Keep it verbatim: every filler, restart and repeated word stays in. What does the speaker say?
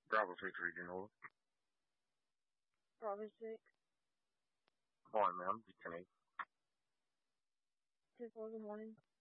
Bravo six Regional. Bravo six. Morning, ma'am. Just ten eight. Two four, good morning.